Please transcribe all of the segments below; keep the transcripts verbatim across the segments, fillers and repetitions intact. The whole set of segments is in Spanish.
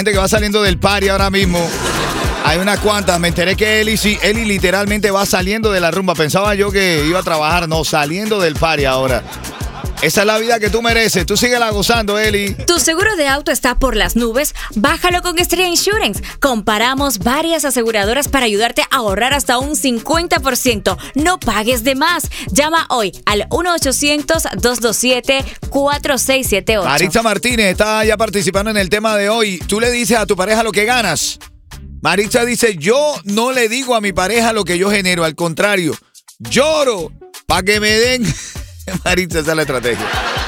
gente que va saliendo del party ahora mismo. Hay unas cuantas. Me enteré que Eli, sí, Eli literalmente va saliendo de la rumba. Pensaba yo que iba a trabajar. No, saliendo del party ahora. Esa es la vida que tú mereces. Tú síguela gozando, Eli. ¿Tu seguro de auto está por las nubes? Bájalo con Estrella Insurance. Comparamos varias aseguradoras para ayudarte a ahorrar hasta un cincuenta por ciento. No pagues de más. Llama hoy al uno ochocientos, dos dos siete, cuatro seis siete ocho. Maritza Martínez está ya participando en el tema de hoy. Tú le dices a tu pareja lo que ganas. Maritza dice, yo no le digo a mi pareja lo que yo genero. Al contrario, lloro para que me den... Maritza, esa es la estrategia.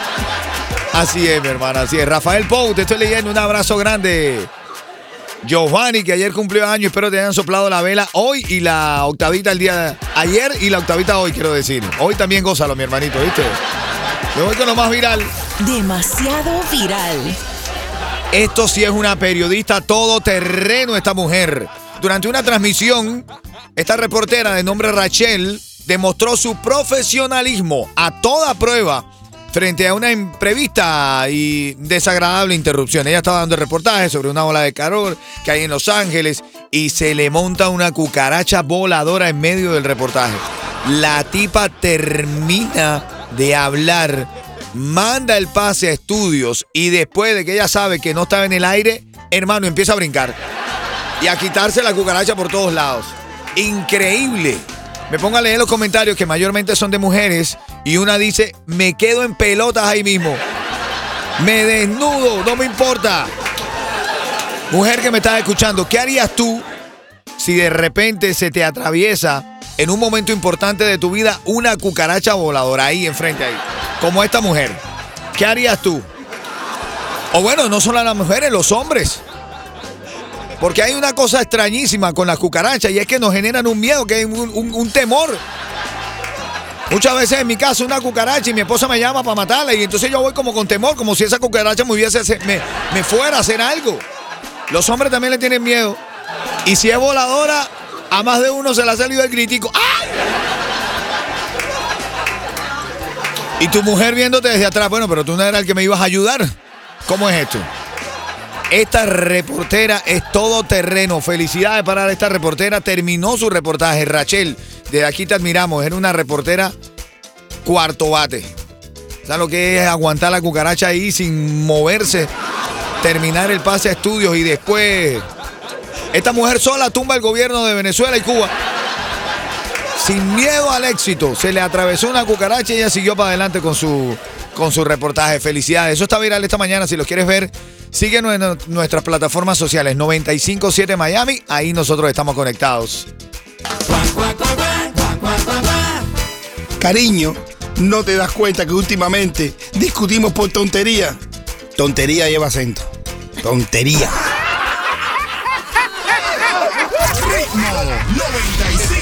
Así es, mi hermana, así es. Rafael Pou, te estoy leyendo, un abrazo grande. Giovanni, que ayer cumplió años, espero te hayan soplado la vela hoy y la octavita el día de ayer y la octavita hoy, quiero decir. Hoy también gózalo, mi hermanito, ¿viste? Yo voy con lo más viral. Demasiado viral. Esto sí es una periodista todoterreno, esta mujer. Durante una transmisión, esta reportera de nombre Rachel demostró su profesionalismo a toda prueba frente a una imprevista y desagradable interrupción. Ella estaba dando reportajes sobre una ola de calor que hay en Los Ángeles y se le monta una cucaracha voladora en medio del reportaje. La tipa termina de hablar, manda el pase a estudios y después de que ella sabe que no estaba en el aire, hermano, empieza a brincar y a quitarse la cucaracha por todos lados. Increíble. Me pongo a leer los comentarios que mayormente son de mujeres y una dice, me quedo en pelotas ahí mismo. Me desnudo, no me importa. Mujer que me estás escuchando, ¿qué harías tú si de repente se te atraviesa en un momento importante de tu vida una cucaracha voladora ahí enfrente ahí? Como esta mujer. ¿Qué harías tú? O bueno, no solo las mujeres, los hombres. Porque hay una cosa extrañísima con las cucarachas y es que nos generan un miedo, que hay un, un, un temor. Muchas veces en mi casa una cucaracha y mi esposa me llama para matarla y entonces yo voy como con temor, como si esa cucaracha me, hubiese, me, me fuera a hacer algo. Los hombres también le tienen miedo. Y si es voladora, a más de uno se le ha salido el gritico. ¡Ay! Y tu mujer viéndote desde atrás, bueno, pero tú no eras el que me ibas a ayudar. ¿Cómo es esto? Esta reportera es todoterreno. Felicidades para esta reportera. Terminó su reportaje. Rachel, desde aquí te admiramos. Era una reportera cuarto bate. ¿Sabes lo que es aguantar la cucaracha ahí sin moverse? Terminar el pase a estudios y después... Esta mujer sola tumba el gobierno de Venezuela y Cuba. Sin miedo al éxito. Se le atravesó una cucaracha y ella siguió para adelante con su, con su reportaje. Felicidades. Eso está viral esta mañana. Si lo quieres ver... Síguenos en nuestras plataformas sociales, noventa y cinco punto siete Miami, ahí nosotros estamos conectados. Cariño, ¿no te das cuenta que últimamente discutimos por tontería? Tontería lleva acento. Tontería. Ritmo noventa y cinco.